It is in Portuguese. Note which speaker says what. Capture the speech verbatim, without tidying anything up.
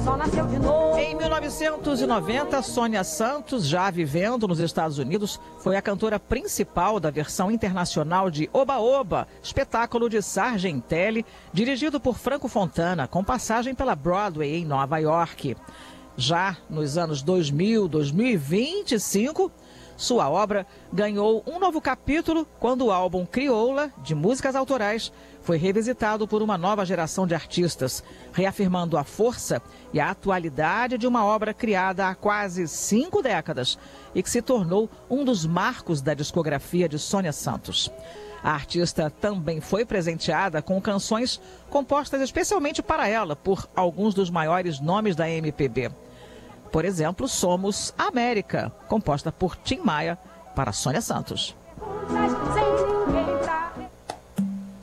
Speaker 1: sol nasceu de novo.
Speaker 2: Em mil novecentos e noventa, Sônia Santos, já vivendo nos Estados Unidos, foi a cantora principal da versão internacional de Oba Oba, espetáculo de Sargentelli, dirigido por Franco Fontana, com passagem pela Broadway em Nova York. Já nos anos dois mil, dois mil e vinte e cinco, sua obra ganhou um novo capítulo quando o álbum Crioula, de músicas autorais, foi revisitado por uma nova geração de artistas, reafirmando a força e a atualidade de uma obra criada há quase cinco décadas e que se tornou um dos marcos da discografia de Sônia Santos. A artista também foi presenteada com canções compostas especialmente para ela por alguns dos maiores nomes da M P B. Por exemplo, Somos América, composta por Tim Maia para Sônia Santos.